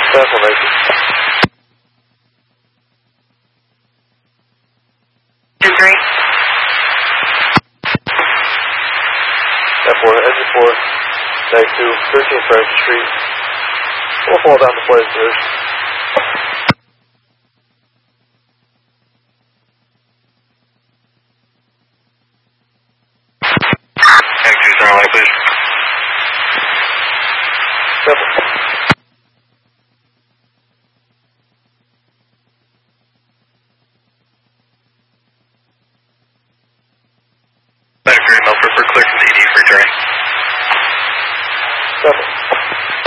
Staff 180. 2-3. Staff 4, engine 4, -2, 13 Francis Street. We'll fall down the plane first.